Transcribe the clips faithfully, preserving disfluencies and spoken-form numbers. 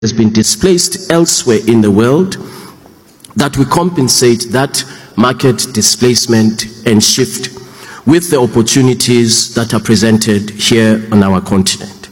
has been displaced elsewhere in the world, that we compensate that market displacement and shift with the opportunities that are presented here on our continent.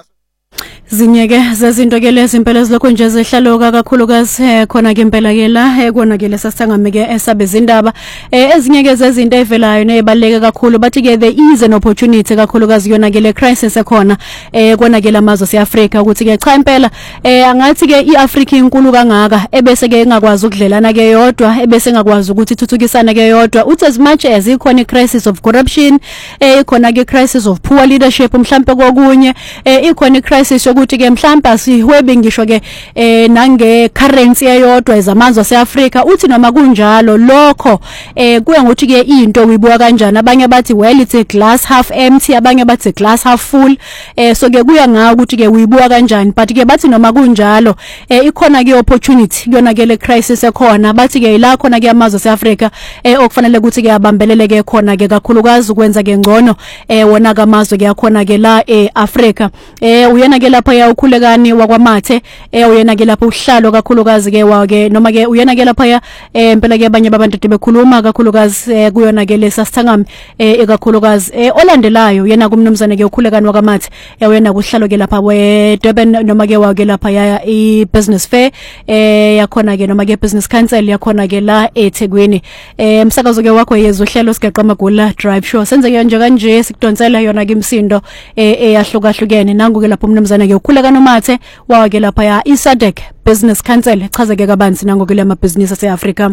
Zinyeke zezinto ke lezi impela ezilokho nje zehlaloka kakhulukazi khona ke impela ke la ekona ke lesasithangameke esabe izindaba ezinye ke zezinto evelayo nezibaleke kakhulu bathi ke there is an opportunity kakhulukazi yona ke le crisis ekhona ekona ke lamazwe seAfrika ukuthi ke cha impela angathi ke iAfrika inkulu kangaka ebese ke engakwazi ukudlelana ke yodwa ebese engakwazi ukuthi ithuthukisana ke yodwa uthi as much as ikhona icrisis of corruption ikhona ke crisis of poor leadership mhlambe kokunye ikhona icrisis ukuthi ke mhlamba sihwebe ngisho ke eh nange currency eyodwa ezamazwe seAfrika uthi noma kunjalo lokho eh kuya ngokuthi ke into uyibuka kanjani abanye bathi well it's a glass half empty abanye bathi glass half full eh so ke kuya ngawo ukuthi ke uyibuka kanjani but ke bathi noma kunjalo eh ikhona ke opportunity yona ke le crisis ekhona bathi ke la khona ke amazwe seAfrika eh okufanele ukuthi ke abambeleleke khona ke kakhulukazi ukwenza ke ngcono eh wona kamazwe ke yakhona ke la eAfrika eh uyena ke lapha ya ukhulekani wakwamathe eh uyena ke lapha uhlalo kakhulukazi ke wake noma ke uyena ke lapha ya impela ke abanye babantu bekhuluma kakhulukazi kuyona ke lesasithangami eh kakhulukazi eh olandelayo yena kumnumzane ke ukhulekani wakamathe eh uyena kuhlalo ke lapha we Durban noma ke wake lapha ya i business fair eh yakhona ke noma ke business council yakhona ke la eThekwini eh umsakazo ke wakho yezwe uhlelo sigaqa magula drive show senze ke nje kanje sikudonsela yona ke imsindo eh eyahlukahlukene nangu ke lapha umnumzane ke ukhulekani umathe wake lapha ya iSADC business council echazeke kabanzi nango ke lama business aseAfrika.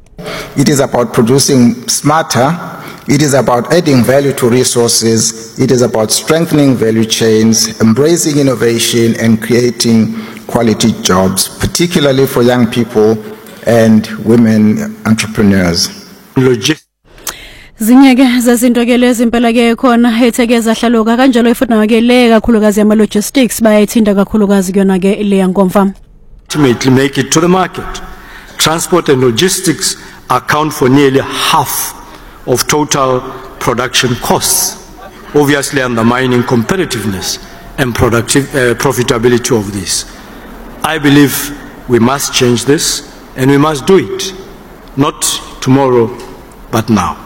It is about producing smarter. It is about adding value to resources. It is about strengthening value chains, embracing innovation and creating quality jobs, particularly for young people and women entrepreneurs. Logistics. Zinyeke zezinto ke lezi impela ke khona ethekeza hlaloka kanjalo ifuthi na ke le kakhulukazi ama logistics bayayithinda kakhulukazi kuyona ke le yankomfa. Ultimately make it to the market. Transport and logistics account for nearly half of total production costs, obviously undermining competitiveness and productive uh, profitability of this. I believe we must change this and we must do it, not tomorrow but now.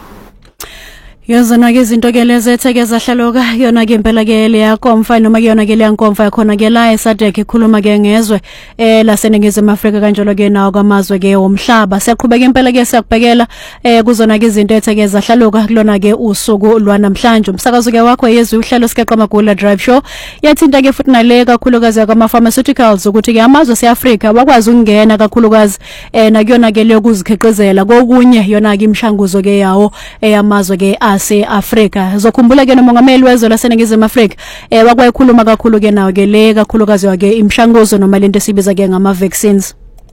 Yozana ke izinto ke lezi ethekeza hlaloka yona ke impela ke le yakomfa noma ke yona ke le yankomfa yakhona ke la eSADC ikhuluma ke ngezwe eh laseNingizimu Afrika kanjalo ke nawo kwamazwe ke omhlaba siyaqhubeka impela ke siyakubhekela eh kuzona ke izinto ethekeza hlaloka kulona ke usuku lwanamhlanje umsakazo ke wakho yezwe uhlelo sigaqa magula drive show yathinta ke futhi nale kakhulukazi kwama pharmaceuticals ukuthi ke amazwe seAfrika bakwazi ukungena kakhulukazi eh nakuyona ke le yokuzikhiqizela kokunye yona ke imshanguzo ke yawo eyamazwe ke seAfrika zokhumbula ke nomongameli wezwe laseNingizimu Afrika eh wakwayikhuluma kakhulu ke nawo ke le kakhulukazi wake imshanguzo noma lento sibiza ke ngama vaccines.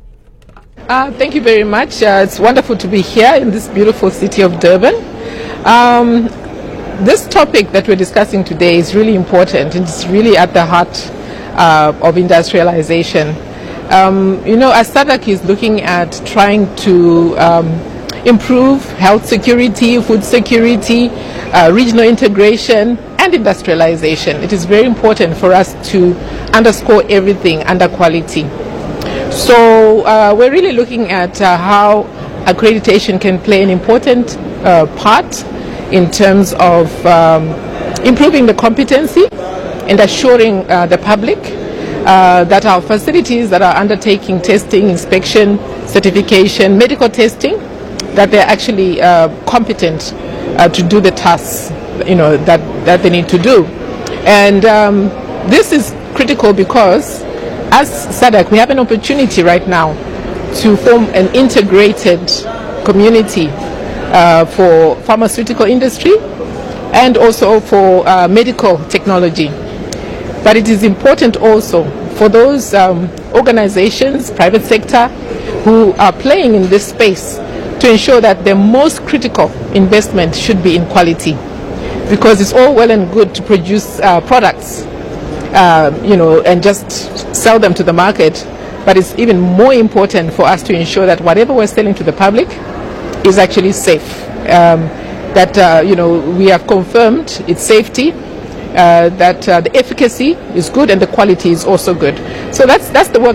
Uh thank you very much. Uh, it's wonderful to be here in this beautiful city of Durban. Um this topic that we're discussing today is really important and it's really at the heart uh, of industrialization. Um you know, as SADC is looking at trying to um improve health security, food security, uh, regional integration and industrialization. It is very important for us to underscore everything under quality. So uh, we're really looking at uh, how accreditation can play an important uh, part in terms of um, improving the competency and assuring uh, the public uh, that our facilities that are undertaking testing, inspection, certification, medical testing, that they're actually uh, competent uh, to do the tasks, you know, that, that they need to do. And um, this is critical because as SADC, we have an opportunity right now to form an integrated community uh, for pharmaceutical industry and also for uh, medical technology. But it is important also for those um, organizations, private sector, who are playing in this space to ensure that the most critical investment should be in quality, because it's all well and good to produce uh, products, uh, you know, and just sell them to the market, but it's even more important for us to ensure that whatever we're selling to the public is actually safe, um, that uh, you know, we have confirmed its safety, uh, that uh, the efficacy is good and the quality is also good. So that's that's the work